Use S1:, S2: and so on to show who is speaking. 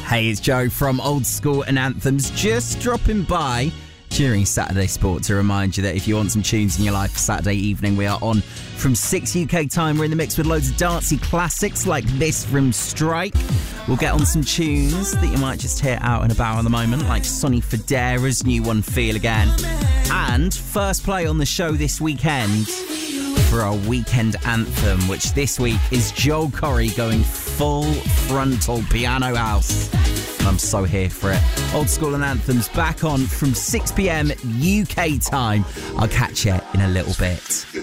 S1: Hey, it's Joe from Old School and Anthems, just dropping by during Saturday Sport to remind you that if you want some tunes in your life for Saturday evening, we are on from 6 UK time. We're in the mix with loads of dancey classics like this from Strike. We'll get on some tunes that you might just hear out and about at the moment, like Sonny Fodera's new one, Feel Again. And first play on the show this weekend for our weekend anthem, which this week is Joel Corry going full frontal piano house. And I'm so here for it. Old School and Anthems back on from 6 p.m. UK time. I'll catch you in a little bit.